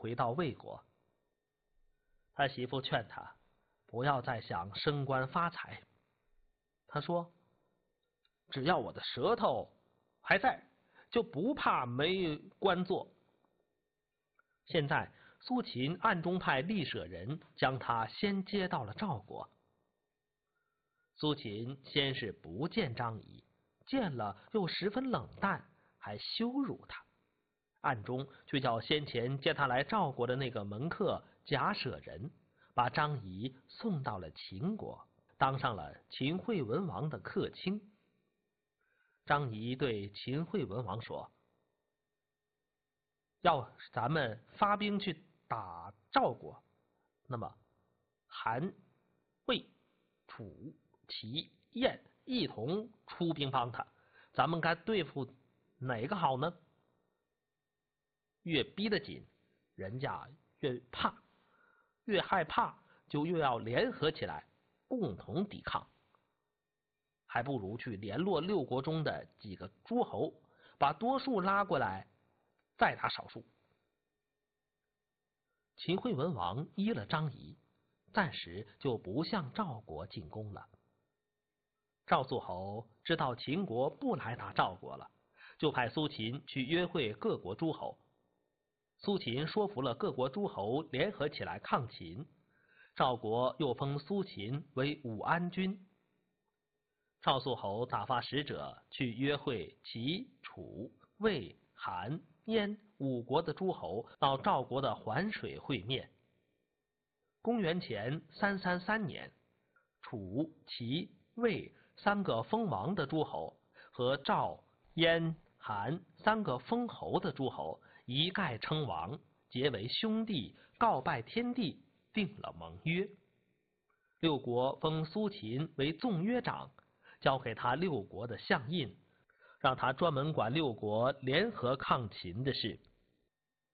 回到魏国。他媳妇劝他不要再想升官发财。他说，只要我的舌头还在，就不怕没官做。现在苏秦暗中派厉舍人将他先接到了赵国。苏秦先是不见张仪，见了又十分冷淡，还羞辱他，暗中却叫先前接他来赵国的那个门客贾舍人把张仪送到了秦国，当上了秦惠文王的客卿。张仪对秦惠文王说，要咱们发兵去打赵国，那么韩、魏、楚、齐、燕一同出兵帮他，咱们该对付哪个好呢？越逼得紧，人家越怕，越害怕就越要联合起来共同抵抗，还不如去联络六国中的几个诸侯，把多数拉过来，再打少数。秦惠文王依了张仪，暂时就不向赵国进攻了。赵肃侯知道秦国不来打赵国了，就派苏秦去约会各国诸侯。苏秦说服了各国诸侯联合起来抗秦，赵国又封苏秦为武安君。赵肃侯打发使者去约会齐、楚、魏、韩、燕五国的诸侯到赵国的环水会面。公元前333年，楚、齐、魏三个封王的诸侯和赵、燕、韩三个封侯的诸侯一概称王，结为兄弟，告拜天地，定了盟约。六国封苏秦为纵约长，交给他六国的相印，让他专门管六国联合抗秦的事。